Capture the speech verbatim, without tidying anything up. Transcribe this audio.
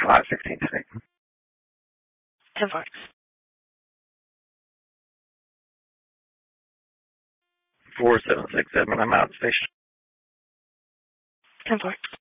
five, sixteen Street. ten four. four seven six seven, I'm out of the station. ten four.